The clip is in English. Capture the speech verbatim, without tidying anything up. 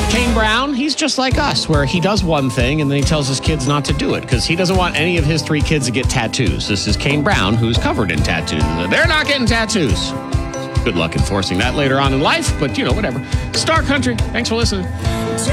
Kane Brown, he's just like us, where he does one thing and then he tells his kids not to do it because he doesn't want any of his three kids to get tattoos. This is Kane Brown, who's covered in tattoos. They're not getting tattoos. Good luck enforcing that later on in life, but, you know, whatever. Star Country, thanks for listening.